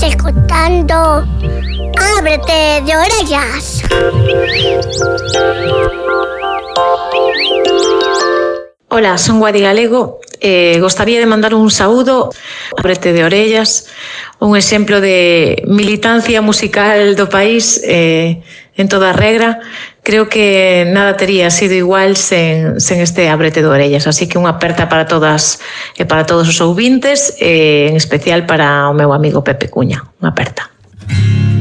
Estás escuchando Ábrete de Orellas. Hola, son Guadi Galego. Gostaría de mandar un saúdo a Ábrete de Orellas, un exemplo de militancia musical do país en toda regra. Creo que nada tería sido igual sen este Ábrete de Orellas, así que unha aperta para todas e para todos os ouvintes, en especial para o meu amigo Pepe Cuña. Unha aperta.